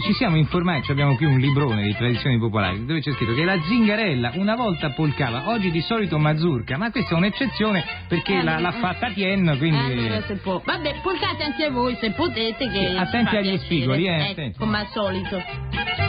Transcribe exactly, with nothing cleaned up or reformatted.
ci siamo informati, abbiamo qui un librone di tradizioni popolari dove c'è scritto che la zingarella una volta polcava, oggi di solito mazurka, ma questa è un'eccezione perché eh, l'ha, l'ha fatta Tien, quindi... Allora, se può. Vabbè, polcate anche voi se potete, che sì, attenti agli piacere. spigoli, eh, eh attenti. come al solito.